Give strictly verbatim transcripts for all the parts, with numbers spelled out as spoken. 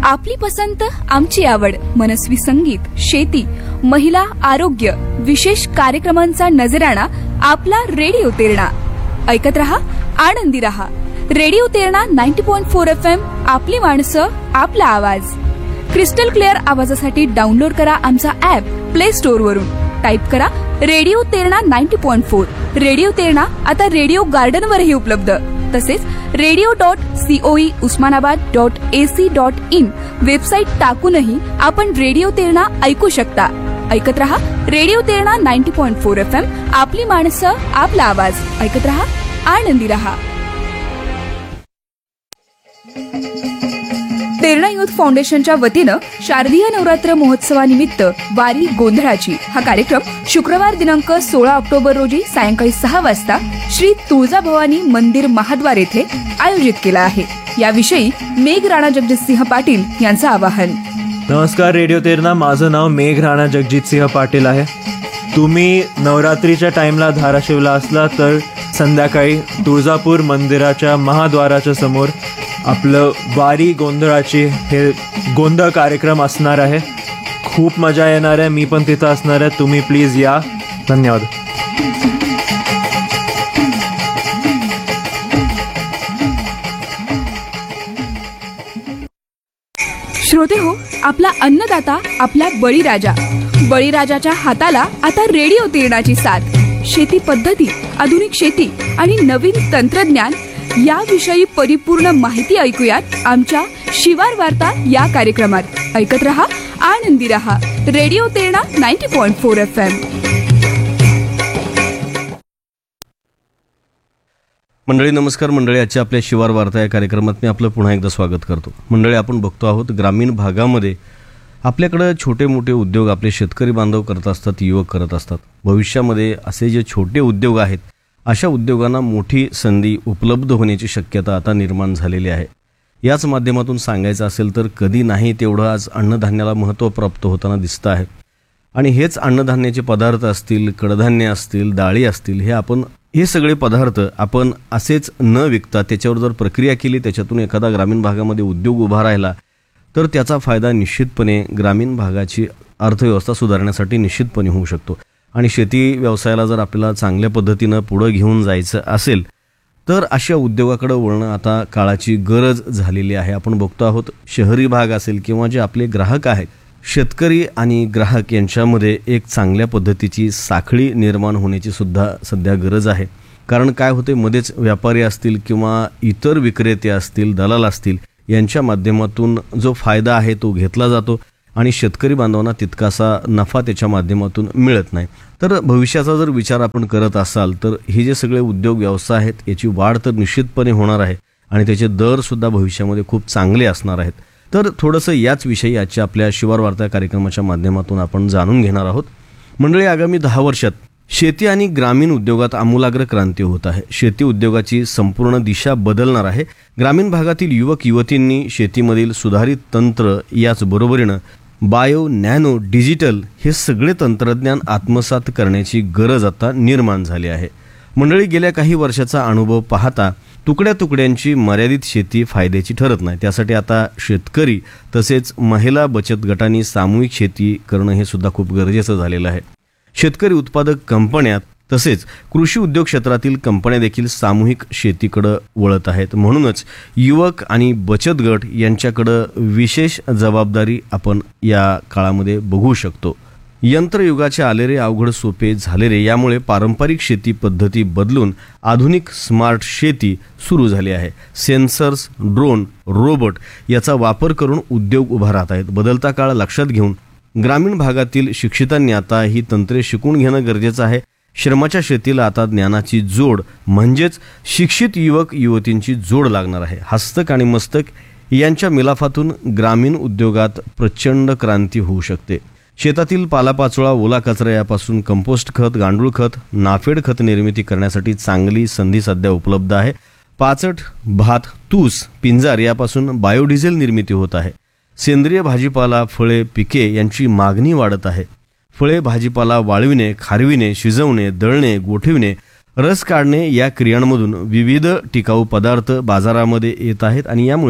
आपली पसंत आमची आवड, मनस्वी संगीत, शेती, महिला, आरोग्य, विशेष कार्यक्रमांचा नजराणा आपला रेडिओ तेरणा. ऐकत रहा, आनंदी रहा. रेडिओ तेरणा नव्वद पॉइंट चार एफ एम. आपली माणसं, आपला आवाज. क्रिस्टल क्लिअर आवाजासाठी डाउनलोड करा आमचा ऍप प्ले स्टोअर वरून. टाईप करा रेडिओ तेरणा नव्वद पॉइंट चार. रेडिओ तेरणा आता रेडिओ गार्डन वरही उपलब्ध. तसेच radio dot COE Osmanabad dot AC dot in website टाकूनही आपण रेडिओ तेरणा ऐकू शकता. ऐकत रहा रेडिओ तेरणा नव्वद पॉइंट चार एफ एम. आपली माणसं, आपला आवाज. ऐकत रहा, आनंदी रहा. तेरणा युथ फाउंडेशनच्या वतीनं शारदीय नवरात्र महोत्सवानिमित्त वारी गोंधळाची हा कार्यक्रम शुक्रवार दिनांक सोळा ऑक्टोबर रोजी सायंकाळी सहा वाजता श्री तुळजाभवानी मंदिर महाद्वार येथे आयोजित केला आहे. याविषयी मेघ राणा जगजितसिंह पाटील यांचं आवाहन. नमस्कार रेडिओ तेरणा, माझं नाव मेघ राणा जगजितसिंह पाटील आहे. तुम्ही नवरात्रीच्या टाइमला धाराशिवला असला तर संध्याकाळी तुळजापूर मंदिराच्या महाद्वाराच्या समोर आपलं वारी गोंधळाची हे गोंधळ कार्यक्रम असणार आहे. खूप मजा येणार आहे. मी पण तिथं असणार आहे. तुम्ही प्लीज या. धन्यवाद. श्रोते हो, आपला अन्नदाता, आपला बळीराजा. बळीराजाच्या हाताला आता रेडिओ तेरणाची साथ. शेती पद्धती, आधुनिक शेती आणि नवीन तंत्रज्ञान याविषयी परिपूर्ण माहिती ऐकूयात आमच्या शिवार वार्ता या कार्यक्रमात. ऐकत रहा, आनंदी रहा. रेडिओ तेरणा नव्वद पॉइंट चार एफ एम. मंडळी नमस्कार. मंडळी, आजच्या आपल्या शिवार वार्ता या कार्यक्रमात मी आपलं पुन्हा एकदा स्वागत करतो. मंडळी, आपण बघतो आहोत ग्रामीण भागामध्ये आपल्याकडं छोटे मोठे उद्योग आपले शेतकरी बांधव करत असतात, युवक करत असतात. भविष्यामध्ये असे जे छोटे उद्योग आहेत अशा उद्योगांना मोठी संधी उपलब्ध होण्याची शक्यता आता निर्माण झालेली आहे. याच माध्यमातून सांगायचं असेल तर कधी नाही तेवढं आज अन्नधान्याला महत्त्व प्राप्त होताना दिसतं आहे. आणि हेच अन्नधान्याचे पदार्थ असतील, कडधान्य असतील, डाळी असतील, हे आपण हे सगळे पदार्थ आपण असेच न विकता त्याच्यावर जर प्रक्रिया केली, त्याच्यातून एखादा ग्रामीण भागामध्ये उद्योग उभा राहिला तर त्याचा फायदा निश्चितपणे ग्रामीण भागाची अर्थव्यवस्था सुधारण्यासाठी निश्चितपणे होऊ शकतो. आणि शेती व्यवसायाला जर आपल्याला चांगल्या पद्धतीनं पुढं घेऊन जायचं असेल तर अशा उद्योगाकडे वळणं आता काळाची गरज झालेली आहे. आपण बघतो आहोत शहरी भाग असेल किंवा जे आपले ग्राहक आहेत, शेतकरी आणि ग्राहक यांच्यामध्ये एक चांगल्या पद्धतीची साखळी निर्माण होण्याची सुद्धा सध्या गरज आहे. कारण काय होते, मध्येच व्यापारी असतील किंवा इतर विक्रेते असतील, दलाल असतील, यांच्या माध्यमातून जो फायदा आहे तो घेतला जातो आणि शेतकरी बांधवांना तितकासा नफा त्याच्या माध्यमातून मिळत नाही. तर भविष्याचा जर विचार आपण करत असाल तर हे जे सगळे उद्योग व्यवसाय आहेत याची वाढ तर निश्चितपणे होणार आहे आणि त्याचे दरसुद्धा भविष्यामध्ये खूप चांगले असणार आहेत. तर थोडंसं याच विषयी आजच्या आपल्या शिवार वार्ता कार्यक्रमाच्या माध्यमातून आपण जाणून घेणार आहोत. मंडळी, आगामी दहा वर्षात शेती आणि ग्रामीण उद्योगात आमूलाग्र क्रांती होत आहे. शेती उद्योगाची संपूर्ण दिशा बदलणार आहे. ग्रामीण भागातील युवक युवतींनी शेतीमधील सुधारित तंत्र याच बरोबरीनं बायो, नॅनो, डिजिटल हे सगळे तंत्रज्ञान आत्मसात करण्याची गरज आता निर्माण झाली आहे. मंडळी, गेल्या काही वर्षाचा अनुभव पाहता तुकड्या तुकड्यांची मर्यादित शेती फायद्याची ठरत नाही. त्यासाठी आता शेतकरी तसेच महिला बचत गटांनी सामूहिक शेती करणं हे सुद्धा खूप गरजेचं झालेलं आहे. शेतकरी उत्पादक कंपन्या तसेच कृषी उद्योग क्षेत्रातील कंपन्या देखील सामूहिक शेतीकडे वळत आहेत. म्हणूनच युवक आणि बचत गट यांच्याकडे विशेष जबाबदारी आपण या काळामध्ये बघू शकतो. यंत्रयुगाचे आले रे अवघड सोपे झाले रे, यामुळे पारंपरिक शेती पद्धती बदलून आधुनिक स्मार्ट शेती सुरू झाली आहे. सेन्सर्स, ड्रोन, रोबोट याचा वापर करून उद्योग उभा राहत आहेत. बदलता काळ लक्षात घेऊन ग्रामीण भागातील शिक्षितांनी आता ही तंत्रे शिकून घेणं गरजेचं आहे. श्रमाच्या शेतीला आता ज्ञानाची जोड म्हणजेच शिक्षित युवक युवतींची जोड लागणार आहे. हस्तक आणि मस्तक यांच्या मिलाफातून ग्रामीण उद्योगात प्रचंड क्रांती होऊ शकते. शेतातील पालापाचोळा, ओला कचरा यापासून कंपोस्ट खत, गांडूळ खत, नाफेड खत निर्मिती करण्यासाठी चांगली संधी सध्या उपलब्ध आहे. पाचट, भात, तूस, पिंजार यापासून बायोडिझेल निर्मिती होत आहे. सेंद्रिय भाजीपाला, फळे, पिके यांची मागणी वाढत आहे. फळे, भाजीपाला वाळविणे, खारविणे, शिजवणे, दळणे, गोठविणे, रस काढणे या क्रियांमधून विविध टिकाऊ पदार्थ बाजारामध्ये येत आहेत आणि यामुळेच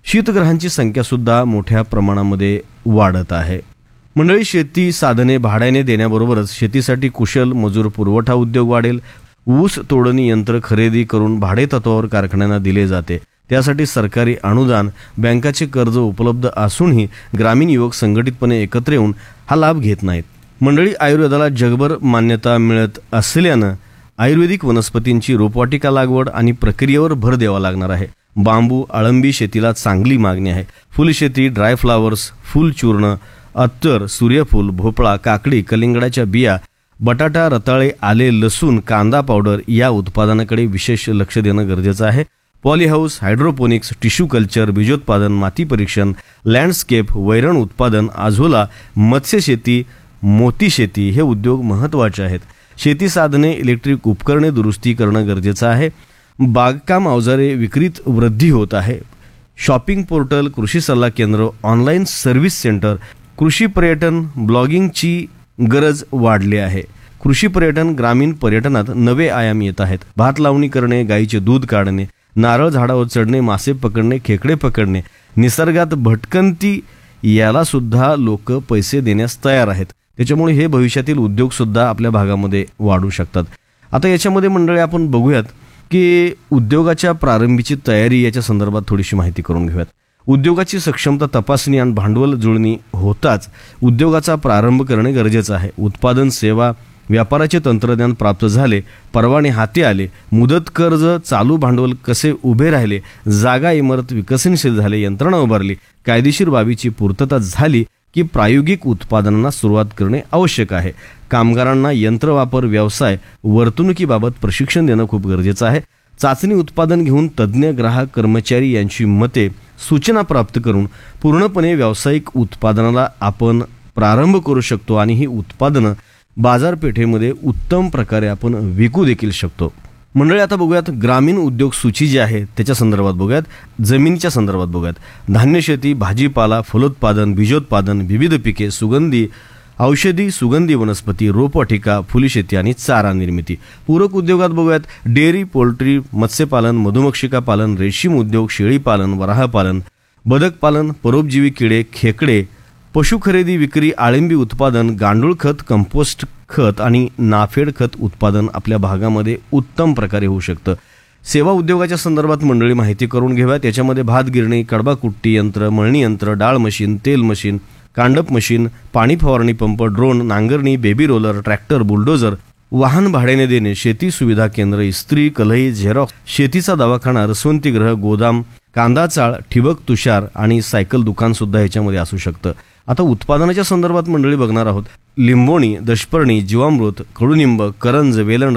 शीतगृहांची संख्या सुद्धा मोठ्या प्रमाणामध्ये वाढत आहे. मंडळी, शेती साधने भाड्याने देण्याबरोबरच शेतीसाठी कुशल मजूर पुरवठा उद्योग वाढेल. ऊस तोडणी यंत्र खरेदी करून भाडे तत्वावर कारखान्यांना दिले जाते. त्यासाठी सरकारी अनुदान, बँकाचे कर्ज उपलब्ध असूनही ग्रामीण युवक संघटितपणे एकत्र येऊन हा लाभ घेत नाहीत. मंडळी, आयुर्वेदाला जगभर मान्यता मिळत असल्यानं आयुर्वेदिक वनस्पतींची रोपवाटिका लागवड आणि प्रक्रियेवर भर द्यावा लागणार आहे. बांबू, अळंबी शेतीला चांगली मागणी आहे. फुलशेती, ड्राय फ्लावर्स, फुलचूर्ण, अत्तर, सूर्यफूल, भोपळा, काकडी, कलिंगडाच्या बिया, बटाटा, रताळे, आले, लसूण, कांदा पावडर या उत्पादनाकडे विशेष लक्ष देणं गरजेचं आहे. पॉलीहाऊस, हायड्रोपोनिक्स, टिश्यू कल्चर, बीजोत्पादन, माती परीक्षण, लँडस्केप, वैरण उत्पादन, आझोला, मत्स्यशेती, मोती शेती हे उद्योग महत्त्वाचे आहेत. शेती साधने, इलेक्ट्रिक उपकरणे दुरुस्ती करणं गरजेचं आहे. बागकाम अवजारे विक्रीत वृद्धी होत आहे. शॉपिंग पोर्टल, कृषी सल्ला केंद्र, ऑनलाईन सर्व्हिस सेंटर, कृषी पर्यटन, ब्लॉगिंगची गरज वाढली आहे. कृषी पर्यटन, ग्रामीण पर्यटनात नवे आयाम येत आहेत. भात लावणी करणे, गाईचे दूध काढणे, नारळ झाडावर चढणे, मासे पकडणे, खेकडे पकडणे, निसर्गात भटकंती याला सुद्धा लोक पैसे देण्यास तयार आहेत. त्याच्यामुळे हे भविष्यातील उद्योग सुद्धा आपल्या भागामध्ये वाढू शकतात. आता याच्यामध्ये मंडळी आपण बघूयात की उद्योगाच्या प्रारंभीची तयारी याच्या संदर्भात थोडीशी माहिती करून घेऊयात. उद्योगाची सक्षमता तपासणी आणि भांडवल जुळणी होताच उद्योगाचा प्रारंभ करणे गरजेचं आहे. उत्पादन, सेवा, व्यापाराचे तंत्रज्ञान प्राप्त झाले, परवाने हाती आले, मुदत कर्ज, चालू भांडवल कसे उभे राहिले, जागा इमारत विकसनशील झाले, यंत्रणा उभारली, कायदेशीर बाबीची पूर्तता झाली की प्रायोगिक उत्पादनांना सुरुवात करणे आवश्यक आहे. कामगारांना यंत्रवापर, व्यवसाय, वर्तणुकीबाबत प्रशिक्षण देणं खूप गरजेचं आहे. चाचणी उत्पादन घेऊन तज्ज्ञ, ग्राहक, कर्मचारी यांची मते, सूचना प्राप्त करून पूर्णपणे व्यावसायिक उत्पादनाला आपण प्रारंभ करू शकतो आणि ही उत्पादनं बाजारपेठेमध्ये उत्तम प्रकारे आपण विकू देखील शकतो. मंडळी, आता बघूयात ग्रामीण उद्योग सूची जी आहे त्याच्या संदर्भात बघूयात. जमिनीच्या संदर्भात बघूयात. धान्य शेती, भाजीपाला, फलोत्पादन, बीजोत्पादन, विविध पिके, सुगंधी औषधी, सुगंधी वनस्पती, रोपवाटिका, फुलशेती आणि चारा निर्मिती. पूरक उद्योगात बघूयात. डेअरी, पोल्ट्री, मत्स्यपालन, मधुमक्षिका पालन, रेशीम उद्योग, शेळीपालन, वराहपालन, बदक पालन, परोपजीवी किडे, खेकडे, पशु खरेदी विक्री, आळंबी उत्पादन, गांडूळ खत, कंपोस्ट खत आणि नाफेड खत उत्पादन आपल्या भागामध्ये उत्तम प्रकारे होऊ शकतं. सेवा उद्योगाच्या संदर्भात मंडळी माहिती करून घेऊया. त्याच्यामध्ये भात गिरणी, कडबा कुट्टी यंत्र, मळणी यंत्र, डाळ मशीन, तेल मशीन, कांडप मशीन, पाणी फवारणी पंप, ड्रोन, नांगरणी, बेबी रोलर, ट्रॅक्टर, बुलडोझर, वाहन भाड्याने देणे, शेती सुविधा केंद्र, इस्त्री, कलई, झेरॉक्स, शेतीचा दवाखाना, रसवंतीगृह, गोदाम, कांदा चाळ, ठिबक, तुषार आणि सायकल दुकान सुद्धा ह्याच्यामध्ये असू शकतं. आता उत्पादनाच्या संदर्भात मंडळी बघणार आहोत. लिंबोणी, दशपर्णी, जीवामृत, कडुनिंब, करंज, वेलण,